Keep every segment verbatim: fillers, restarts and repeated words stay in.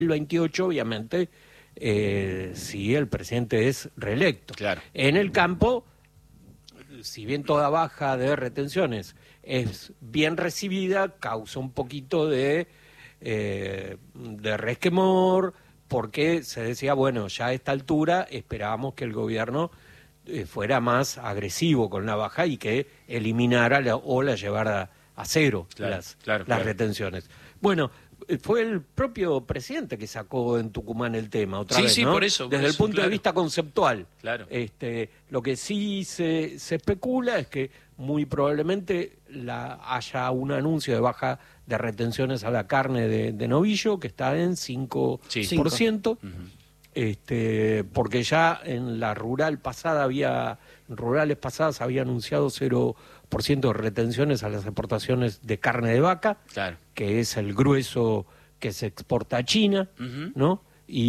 veintiocho, obviamente, eh, si el presidente es reelecto. Claro. En el campo, si bien toda baja de retenciones es bien recibida, causa un poquito de, eh, de resquemor, porque se decía, bueno, ya a esta altura esperábamos que el gobierno eh, fuera más agresivo con la baja y que eliminara la, o la llevara a cero claro, las, claro, las claro. retenciones. Bueno, fue el propio presidente que sacó en Tucumán el tema otra sí, vez, sí, ¿no? por eso, por Desde eso, el punto claro. de vista conceptual. Claro. Este, lo que sí se, se especula es que muy probablemente la, haya un anuncio de baja de retenciones a la carne de, de novillo, que está en cinco por ciento. Sí. Uh-huh. Este, porque ya en la rural pasada había, en rurales pasadas había anunciado cero por ciento de retenciones a las exportaciones de carne de vaca, Claro. que es el grueso que se exporta a China, Uh-huh. ¿no?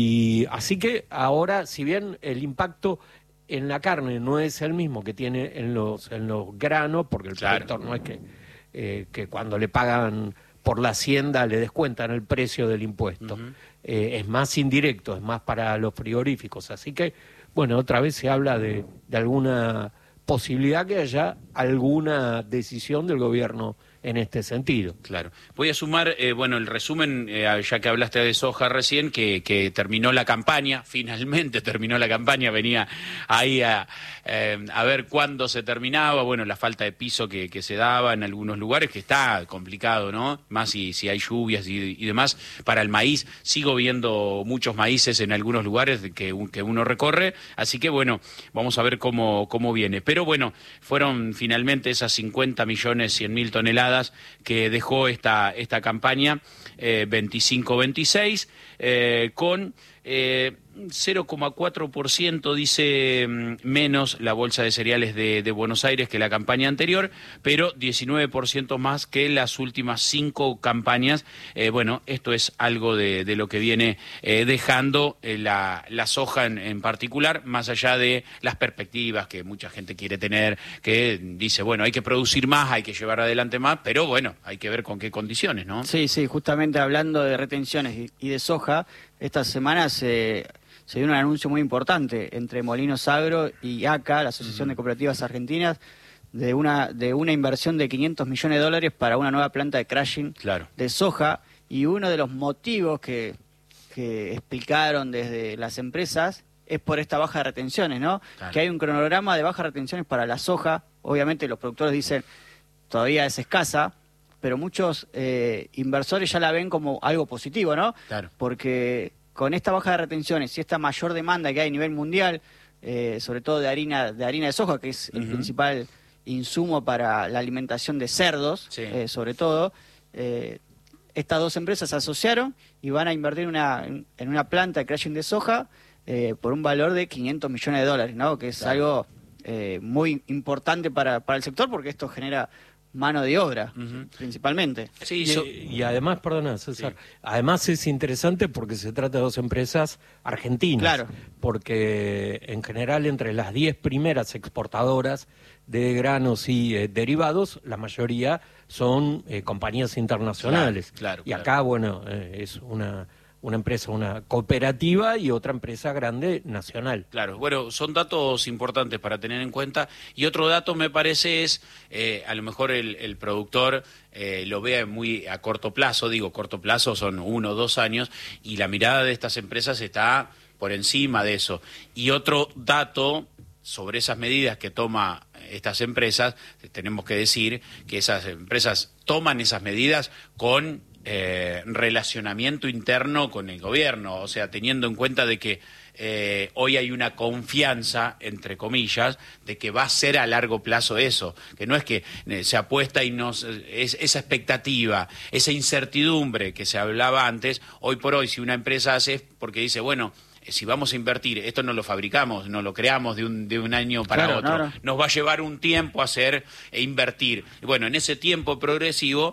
Y así que ahora, si bien el impacto en la carne no es el mismo que tiene en los en los granos, porque el Claro. productor no es que, eh, que cuando le pagan por la hacienda le descuentan el precio del impuesto. Uh-huh. Eh, es más indirecto, es más para los frigoríficos. Así que, bueno, otra vez se habla de, de alguna posibilidad que haya alguna decisión del gobierno en este sentido. Claro. Voy a sumar, eh, bueno, el resumen, eh, ya que hablaste de soja recién, que, que terminó la campaña, finalmente terminó la campaña, venía ahí a, eh, a ver cuándo se terminaba, bueno, la falta de piso que, que se daba en algunos lugares, que está complicado, ¿no? Más si, si hay lluvias y, y demás. Para el maíz, sigo viendo muchos maíces en algunos lugares que, que uno recorre, así que, bueno, vamos a ver cómo, cómo viene. Pero, bueno, fueron finalmente esas cincuenta millones cien mil toneladas que dejó esta, esta campaña eh, veinticinco veintiséis, eh, con eh, cero coma cuatro por ciento, dice, menos la bolsa de cereales de, de Buenos Aires que la campaña anterior, pero diecinueve por ciento más que las últimas cinco campañas. Eh, bueno, esto es algo de, de lo que viene eh, dejando eh, la, la soja en, en particular, más allá de las perspectivas que mucha gente quiere tener, que dice, bueno, hay que producir más, hay que llevar adelante más, pero bueno, hay que ver con qué condiciones, ¿no? Sí, sí, justamente hablando de retenciones y, y de soja, esta semana se... se dio un anuncio muy importante entre Molinos Agro y A C A, la Asociación de Cooperativas Argentinas, de una de una inversión de quinientos millones de dólares para una nueva planta de crushing Claro. de soja, y uno de los motivos que, que explicaron desde las empresas es por esta baja de retenciones, ¿no? Claro. Que hay un cronograma de baja de retenciones para la soja. Obviamente los productores dicen todavía es escasa, pero muchos eh, inversores ya la ven como algo positivo, ¿no? Claro. Porque con esta baja de retenciones y esta mayor demanda que hay a nivel mundial, eh, sobre todo de harina de harina de soja, que es el Uh-huh. principal insumo para la alimentación de cerdos, Sí. eh, sobre todo, eh, estas dos empresas se asociaron y van a invertir una, en una planta de crushing de soja eh, por un valor de quinientos millones de dólares, ¿no? Que es Claro. algo eh, muy importante para, para el sector, porque esto genera mano de obra, Uh-huh. principalmente. Sí, Y, so- y además, perdona, César, Sí. además es interesante porque se trata de dos empresas argentinas. Claro. Porque en general entre las diez primeras exportadoras de granos y eh, derivados, la mayoría son eh, compañías internacionales. Claro, claro, y acá, bueno, eh, es una, una empresa, una cooperativa y otra empresa grande nacional. Claro, bueno, son datos importantes para tener en cuenta. Y otro dato me parece es, eh, a lo mejor el, el productor eh, lo vea muy a corto plazo, digo, corto plazo son uno o dos años, y la mirada de estas empresas está por encima de eso. Y otro dato sobre esas medidas que toma estas empresas, tenemos que decir que esas empresas toman esas medidas con eh, relacionamiento interno con el gobierno, o sea, teniendo en cuenta de que eh, hoy hay una confianza, entre comillas, de que va a ser a largo plazo eso, que no es que eh, se apuesta y nos, es, esa expectativa, esa incertidumbre que se hablaba antes, hoy por hoy si una empresa hace es porque dice, bueno, si vamos a invertir, esto no lo fabricamos, no lo creamos de un, de un año para Claro, otro, no, no. nos va a llevar un tiempo hacer e invertir. Y bueno, en ese tiempo progresivo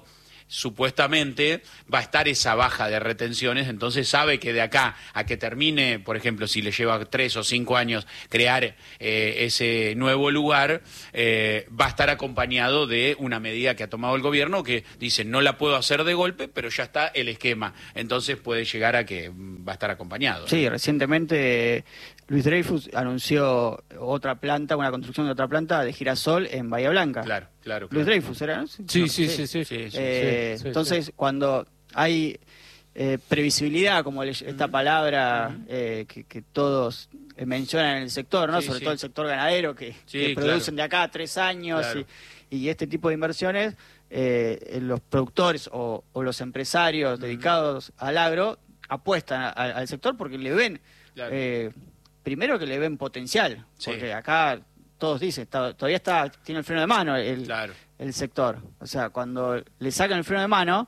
supuestamente va a estar esa baja de retenciones, entonces sabe que de acá a que termine, por ejemplo, si le lleva tres o cinco años crear eh, ese nuevo lugar, eh, va a estar acompañado de una medida que ha tomado el gobierno que dice no la puedo hacer de golpe, pero ya está el esquema, entonces puede llegar a que va a estar acompañado, ¿no? Sí, recientemente Luis Dreyfus anunció otra planta, una construcción de otra planta de girasol en Bahía Blanca. Claro, claro. Luis claro. Dreyfus era, ¿no? Sí, sí, sí, sí. sí, sí, eh, sí, sí, entonces, sí. cuando hay eh, previsibilidad, como le- esta palabra eh, que, que todos eh, mencionan en el sector, ¿no? Sí, Sobre sí. todo el sector ganadero, que, Sí, que claro. producen de acá a tres años Claro. y, y este tipo de inversiones, eh, los productores o, o los empresarios dedicados al agro apuestan a- a- al sector porque le ven, Claro. eh, primero que le ven potencial, Sí. porque acá todos dicen, está- todavía está tiene el freno de mano el, Claro. el sector. O sea, cuando le sacan el freno de mano,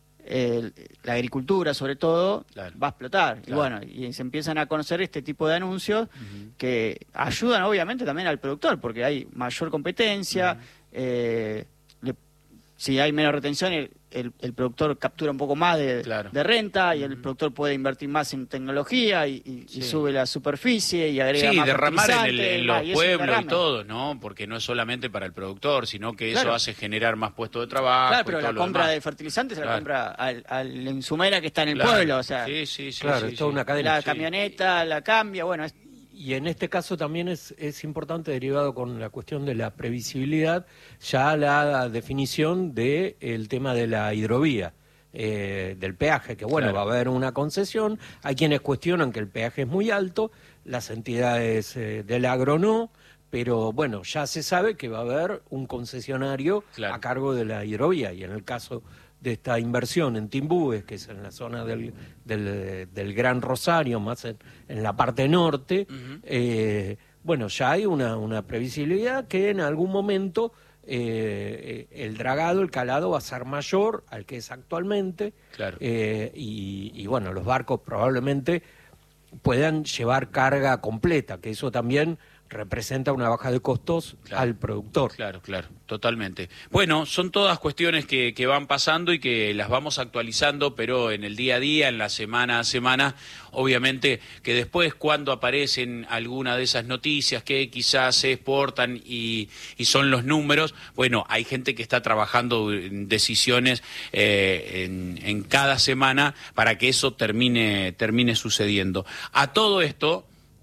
el- la agricultura sobre todo Claro. va a explotar. Y Claro. bueno, y se empiezan a conocer este tipo de anuncios que ayudan obviamente también al productor, porque hay mayor competencia, eh, le- si hay menos retención, el, el- el productor captura un poco más de, Claro. de renta y el productor puede invertir más en tecnología y, y- y Sí. sube la superficie y agrega Sí, más derramar en, el- fertilizante, en más, los y es un pueblos y derrame. todo, ¿no? Porque no es solamente para el productor, sino que eso Claro. hace generar más puestos de trabajo. Claro, y pero todo la lo compra demás. de fertilizantes se la Claro. compra al, al insumera que está en el Claro. pueblo, o sea, Sí, sí, sí. Claro, sí, es toda sí. una cadena. la Sí. camioneta la cambia, bueno, es, Y en este caso también es, es importante, derivado con la cuestión de la previsibilidad, ya la definición del el tema de la hidrovía, eh, del peaje, que bueno, Claro. va a haber una concesión. Hay quienes cuestionan que el peaje es muy alto, las entidades eh, del agro no, pero bueno, ya se sabe que va a haber un concesionario Claro. a cargo de la hidrovía, y en el caso de esta inversión en Timbúes, que es en la zona del, del, del Gran Rosario, más en, en la parte norte, Ujú. eh, bueno, ya hay una, una previsibilidad que en algún momento eh, eh, el dragado, el calado va a ser mayor al que es actualmente, Claro. eh, y, y bueno, los barcos probablemente puedan llevar carga completa, que eso también representa una baja de costos Claro. al productor. Claro, claro, totalmente. Bueno, son todas cuestiones que, que van pasando y que las vamos actualizando, pero en el día a día, en la semana a semana, obviamente que después cuando aparecen alguna de esas noticias que quizás se exportan y, y son los números, bueno, hay gente que está trabajando en decisiones eh, en, en cada semana para que eso termine, termine sucediendo. A todo esto...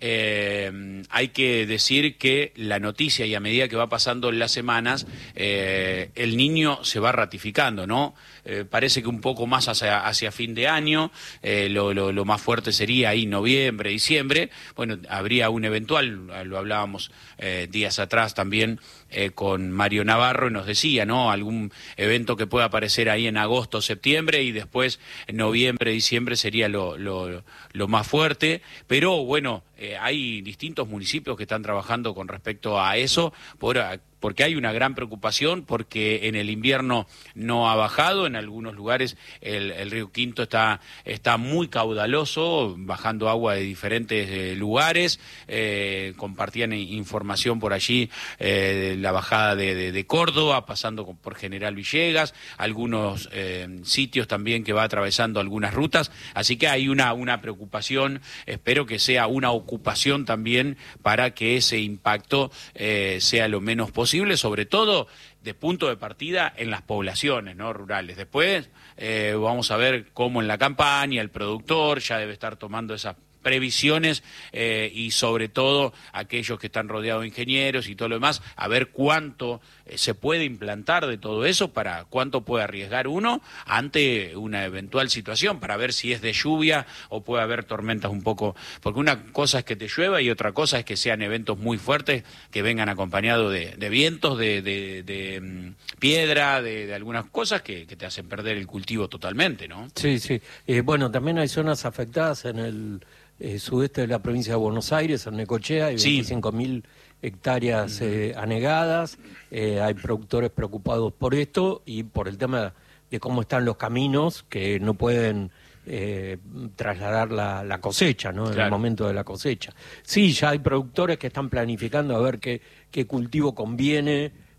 Eh, hay que decir que la noticia, y a medida que va pasando las semanas, eh, el niño se va ratificando, ¿no? Eh, parece que un poco más hacia, hacia fin de año, eh, lo, lo, lo más fuerte sería ahí noviembre, diciembre. Bueno, habría un eventual, lo hablábamos eh, días atrás también eh, con Mario Navarro, y nos decía, ¿no? Algún evento que pueda aparecer ahí en agosto, septiembre, y después en noviembre, diciembre sería lo, lo, lo más fuerte. Pero bueno, eh, hay distintos municipios que están trabajando con respecto a eso, por, porque hay una gran preocupación, porque en el invierno no ha bajado, en algunos lugares el, el río Quinto está, está muy caudaloso, bajando agua de diferentes eh, lugares, eh, compartían información por allí, eh, la bajada de, de, de Córdoba, pasando por General Villegas, algunos eh, sitios también que va atravesando algunas rutas, así que hay una, una preocupación, espero que sea una ocupación también para que ese impacto eh, sea lo menos posible, sobre todo de punto de partida en las poblaciones, ¿no?, rurales. Después eh, vamos a ver cómo en la campaña el productor ya debe estar tomando esas previsiones eh, y sobre todo aquellos que están rodeados de ingenieros y todo lo demás, a ver cuánto eh, se puede implantar de todo eso, para cuánto puede arriesgar uno ante una eventual situación, para ver si es de lluvia o puede haber tormentas un poco, porque una cosa es que te llueva y otra cosa es que sean eventos muy fuertes, que vengan acompañados de, de vientos, de, de, de um, piedra, de, de algunas cosas que, que te hacen perder el cultivo totalmente, ¿no? Sí, sí. Eh, bueno, también hay zonas afectadas en el eh, sudeste de la provincia de Buenos Aires, en Necochea, hay Sí. veinticinco mil hectáreas eh, anegadas, eh, hay productores preocupados por esto y por el tema de cómo están los caminos, que no pueden eh, trasladar la, la cosecha, ¿no?, en Claro. el momento de la cosecha. Sí, ya hay productores que están planificando a ver qué, qué cultivo conviene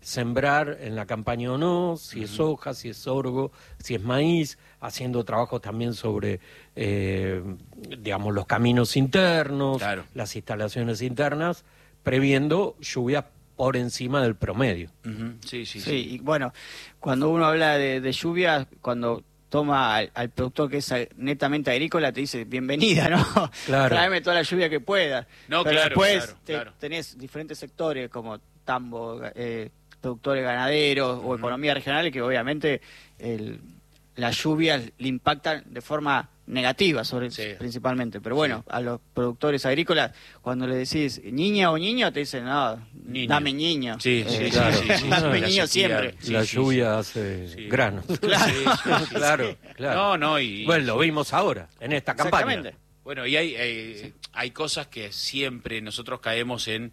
sembrar en la campaña o no, si es soja, si es sorgo, si es maíz, haciendo trabajos también sobre, eh, digamos, los caminos internos, Claro. las instalaciones internas, previendo lluvias por encima del promedio. Ujú. Sí, sí, Sí, sí. y bueno, cuando uno habla de, de lluvia, cuando toma al, al productor que es a- netamente agrícola, te dice, bienvenida, ¿no? Claro. Tráeme toda la lluvia que puedas. No, Pero claro, después claro, te- claro. tenés diferentes sectores como tambo, eh, productores ganaderos o economía regional que obviamente el, las lluvias le impactan de forma negativa sobre Sí. principalmente. Pero bueno, a los productores agrícolas, cuando le decís niña o niño, te dicen, no, Niño. dame niño. Sí, Eh, sí, sí, claro. sí, sí, Dame sí, la niño sequía, siempre. sí, la sí, lluvia hace Sí. granos. Claro. Sí, sí, sí. claro, claro. No, no, y... Bueno, lo vimos ahora, en esta campaña. Exactamente. Bueno, y hay, hay, hay cosas que siempre nosotros caemos en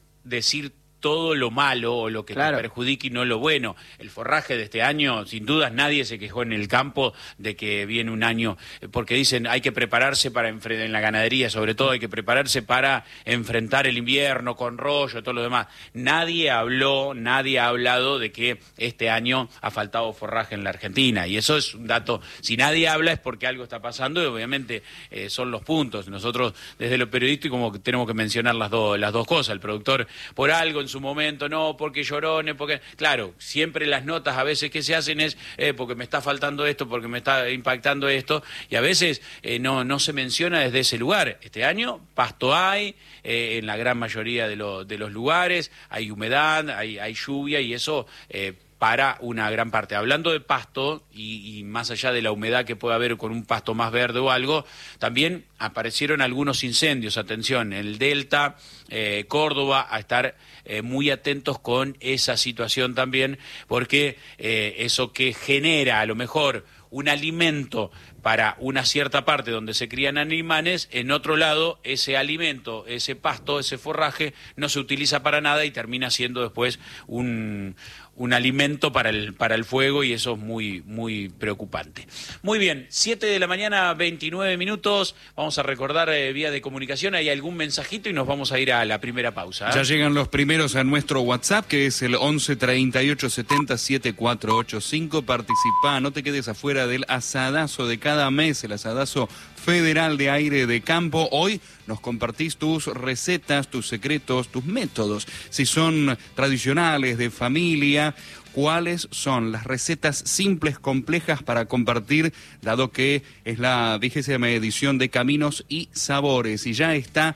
decir todo lo malo o lo que Claro. te perjudica y no lo bueno. El forraje de este año, sin dudas, nadie se quejó en el campo de que viene un año, eh, porque dicen hay que prepararse para enfrentar, en la ganadería sobre todo, hay que prepararse para enfrentar el invierno con rollo y todo lo demás. Nadie habló, nadie ha hablado de que este año ha faltado forraje en la Argentina, y eso es un dato. Si nadie habla es porque algo está pasando y obviamente eh, son los puntos. Nosotros desde lo periodístico como que tenemos que mencionar las, dos las dos cosas. El productor por algo en su momento, no, porque llorones, porque... Claro, siempre las notas a veces que se hacen es eh, porque me está faltando esto, porque me está impactando esto, y a veces eh, no, no se menciona desde ese lugar. Este año pasto hay, eh, en la gran mayoría de, lo, de los lugares, hay humedad, hay, hay lluvia, y eso... Eh, para una gran parte. Hablando de pasto, y, y más allá de la humedad que puede haber con un pasto más verde o algo, también aparecieron algunos incendios. Atención, en el Delta, eh, Córdoba, a estar eh, muy atentos con esa situación también, porque eh, eso que genera a lo mejor un alimento para una cierta parte donde se crían animales, en otro lado ese alimento, ese pasto, ese forraje no se utiliza para nada y termina siendo después un, un alimento para el, para el fuego, y eso es muy, muy preocupante. Muy bien, siete de la mañana, veintinueve minutos, vamos a recordar eh, vía de comunicación, hay algún mensajito y nos vamos a ir a la primera pausa. ¿eh? Ya llegan los primeros a nuestro WhatsApp, que es el once treinta y ocho setenta setenta y cuatro ochenta y cinco. Participá, no te quedes afuera del asadazo de cada mes, el asadazo federal de aire de campo. Hoy nos compartís tus recetas, tus secretos, tus métodos. Si son tradicionales, de familia, ¿cuáles son las recetas simples, complejas para compartir, dado que es la vigésima edición de Caminos y Sabores? Y ya está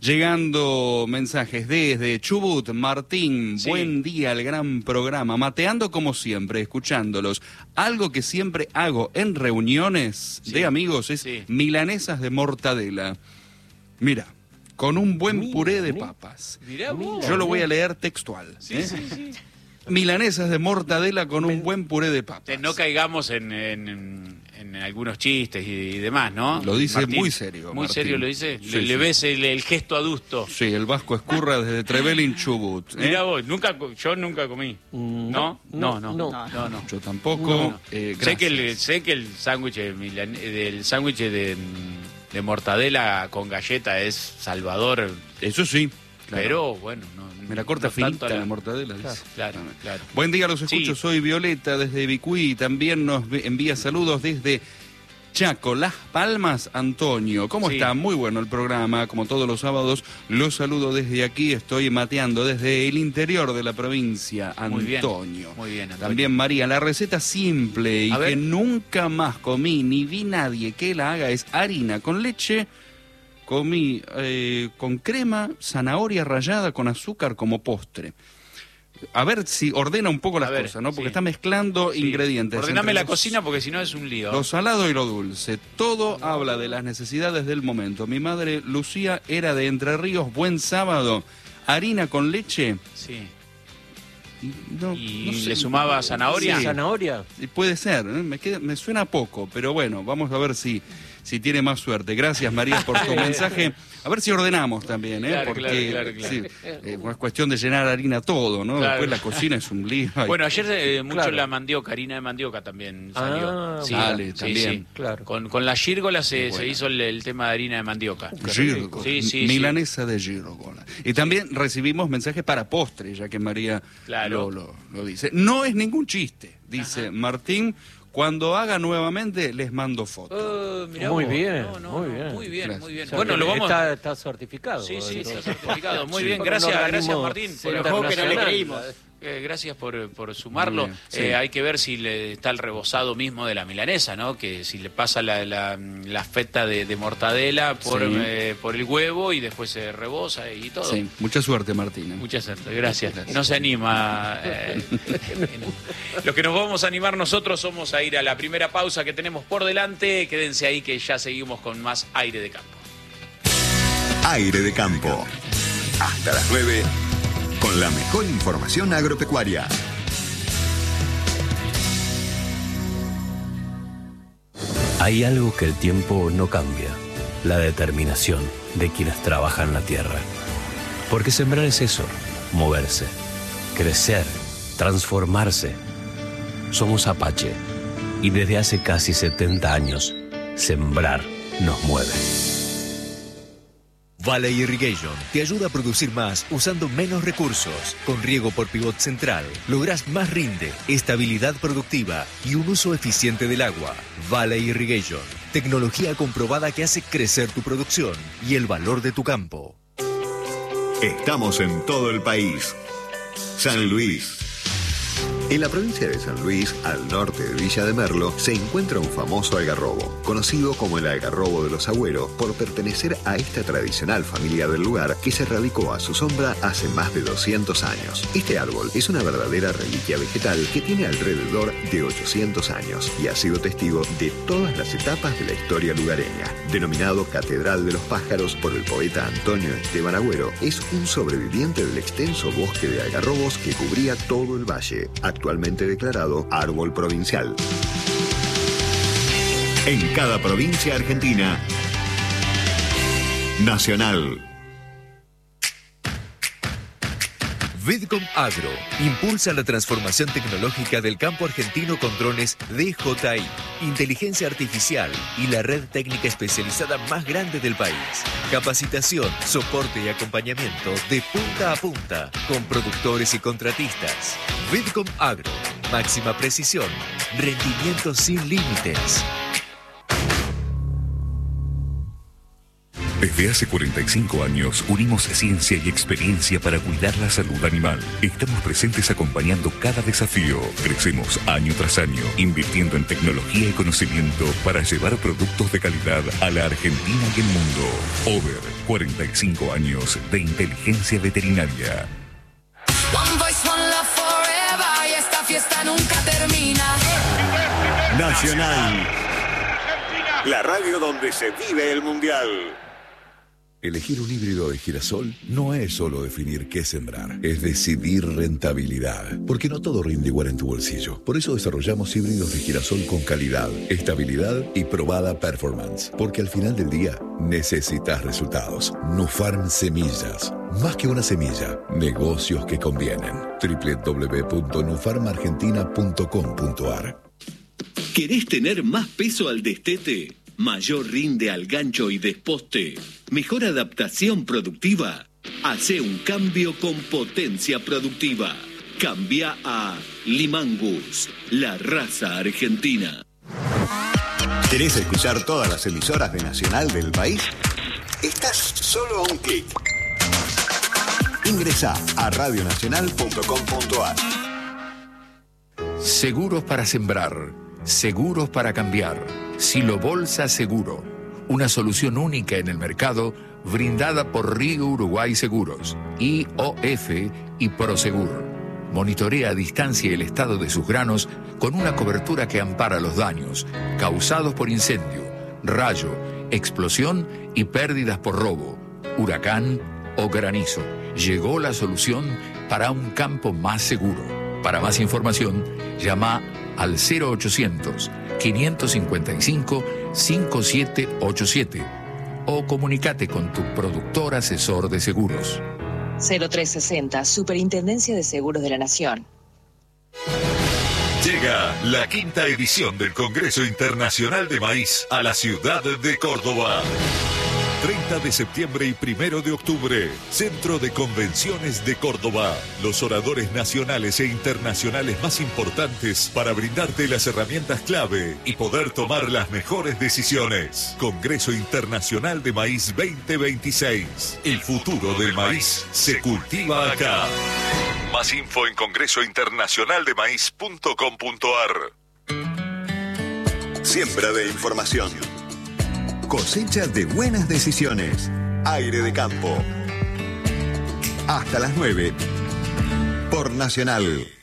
llegando mensajes desde Chubut. Martín, Sí. buen día, el gran programa. Mateando como siempre, escuchándolos. Algo que siempre hago en reuniones Sí. de amigos es Sí. milanesas de mortadela. Mira, con un buen Mira, puré de mira. papas. Mirá vos. Yo lo voy a leer textual. Sí, ¿eh? sí, sí. Milanesas de mortadela con un buen puré de papas. Eh, No caigamos en, en, en- en algunos chistes y, y demás, ¿no? Lo dice Martín, muy serio, Muy Martín. serio lo dice. Sí, le, sí. le ves el, el gesto adusto. Sí, el Vasco Escurra desde Trevelin, Chubut. ¿eh? Mirá vos, nunca, co- yo nunca comí. Mm, ¿No? No, no, no. no. No, no. no. Yo tampoco. No. eh, Sé que el, gracias. sé que el sándwich de milan- del sándwich de, de mortadela con galleta es salvador, Eso sí. Claro. pero bueno, no. Me la corta no tanto finita la- la mortadela. Claro, dice. Claro, claro. Buen día, los escucho. Sí. Soy Violeta desde Vicuí. También nos ve- envía saludos desde Chaco, Las Palmas, Antonio. ¿Cómo Sí. está? Muy bueno el programa. Como todos los sábados, los saludo desde aquí. Estoy mateando desde el interior de la provincia, Muy bien. Antonio. Muy bien, Antonio. También María, la receta simple y A ver. que nunca más comí ni vi nadie que la haga es harina con leche. Comí eh, con crema, zanahoria rallada con azúcar como postre. A ver si ordena un poco A las ver, cosas, ¿no? Porque sí. está mezclando Sí. ingredientes. Ordename entre la los- cocina porque si no es un lío. Lo salado y lo dulce. Todo habla de las necesidades del momento. Mi madre Lucía era de Entre Ríos. Buen sábado. Harina con leche. Sí. Y, no- ¿Y no sé. le sumaba zanahoria? Sí. ¿Zanahoria? Y puede ser, ¿eh? me, queda- me suena poco, pero bueno, vamos a ver si, si tiene más suerte. Gracias, María, por tu mensaje. A ver si ordenamos también, ¿eh? Claro, Porque claro, claro, claro. sí, eh, es cuestión de llenar harina todo, ¿no? Claro. Después la cocina es un lío. Ay, Bueno, ayer eh, mucho Claro. la mandioca, harina de mandioca también salió. Ah, sí, vale, sí, también. sí. Claro. Con, con la gírgola se, Qué se buena. hizo el, el tema de harina de mandioca. Gírgola. Sí, sí, Milanesa de gírgola. Y también recibimos mensajes para postre, ya que María Claro. lo, lo- lo dice. No es ningún chiste, dice Martín. Cuando haga nuevamente, les mando fotos. Oh, mirá Muy vos. bien, No, no, muy no, bien. muy bien, Gracias. muy bien. O sea, Bueno, que lo vamos... Está, está certificado. Sí, sí, está entonces. certificado. Muy Sí. bien, Por un gracias, organismo gracias Martín. Por, Por ojo que no le internacional. creímos. eh, gracias por, por sumarlo. Muy bien, sí. Eh, hay que ver si le está el rebozado mismo de la milanesa, ¿no? Que si le pasa la, la, la feta de, de mortadela por, Sí. eh, por el huevo y después se reboza y todo. Sí, mucha suerte, Martín. ¿eh? Muchas gracias, gracias. Gracias. No se anima. eh, Lo que nos vamos a animar nosotros somos a ir a la primera pausa que tenemos por delante. Quédense ahí que ya seguimos con más aire de campo. Aire de Campo. Hasta las nueve, con la mejor información agropecuaria. Hay algo que el tiempo no cambia, la determinación de quienes trabajan la tierra. Porque sembrar es eso, moverse, crecer, transformarse. Somos Apache y desde hace casi setenta años, sembrar nos mueve. Valley Irrigation te ayuda a producir más usando menos recursos. Con riego por pivot central, lográs más rinde, estabilidad productiva y un uso eficiente del agua. Valley Irrigation, tecnología comprobada que hace crecer tu producción y el valor de tu campo. Estamos en todo el país. San Luis. En la provincia de San Luis, al norte de Villa de Merlo, se encuentra un famoso algarrobo, conocido como el algarrobo de los Agüeros por pertenecer a esta tradicional familia del lugar que se radicó a su sombra hace más de doscientos años. Este árbol es una verdadera reliquia vegetal que tiene alrededor de ochocientos años y ha sido testigo de todas las etapas de la historia lugareña. Denominado Catedral de los Pájaros por el poeta Antonio Esteban Agüero, es un sobreviviente del extenso bosque de algarrobos que cubría todo el valle, actualmente declarado árbol provincial. En cada provincia argentina, nacional. Vidcom Agro impulsa la transformación tecnológica del campo argentino con drones D J I, inteligencia artificial y la red técnica especializada más grande del país. Capacitación, soporte y acompañamiento de punta a punta con productores y contratistas. Vidcom Agro, máxima precisión, rendimiento sin límites. Desde hace cuarenta y cinco años unimos ciencia y experiencia para cuidar la salud animal. Estamos presentes acompañando cada desafío. Crecemos año tras año, invirtiendo en tecnología y conocimiento para llevar productos de calidad a la Argentina y el mundo. Over, cuarenta y cinco años de inteligencia veterinaria. One voice, one love forever, y esta fiesta nunca termina. Nacional. La radio donde se vive el mundial. Elegir un híbrido de girasol no es solo definir qué sembrar, es decidir rentabilidad, porque no todo rinde igual en tu bolsillo. Por eso desarrollamos híbridos de girasol con calidad, estabilidad y probada performance, porque al final del día necesitas resultados. Nufarm Semillas, más que una semilla, negocios que convienen. doble u doble u doble u punto nufarm argentina punto com punto a r. ¿Querés tener más peso al destete? Mayor rinde al gancho y desposte. Mejor adaptación productiva. Hace un cambio con potencia productiva. Cambia a Limangus, la raza argentina. ¿Querés escuchar todas las emisoras de Nacional del país? Estás solo a un clic. Ingresá a radio nacional punto com punto a r. Seguros para sembrar, seguros para cambiar. Silo Bolsa Seguro, una solución única en el mercado brindada por Río Uruguay Seguros, I O F y Prosegur. Monitorea a distancia el estado de sus granos con una cobertura que ampara los daños causados por incendio, rayo, explosión y pérdidas por robo, huracán o granizo. Llegó la solución para un campo más seguro. Para más información, llama al cero ochocientos, quinientos cincuenta y cinco, cincuenta y siete ochenta y siete o comunicate con tu productor asesor de seguros. cero tres sesenta, Superintendencia de Seguros de la Nación. Llega la quinta edición del Congreso Internacional de Maíz a la ciudad de Córdoba. treinta de septiembre y primero de octubre, Centro de Convenciones de Córdoba. Los oradores nacionales e internacionales más importantes para brindarte las herramientas clave y poder tomar las mejores decisiones. Congreso Internacional de Maíz veinte veintiséis. El futuro del maíz se cultiva acá. Más info en congreso internacional de maíz punto com punto ar. Siembra de información. Cosecha de buenas decisiones. Aire de campo. Hasta las nueve. Por Nacional.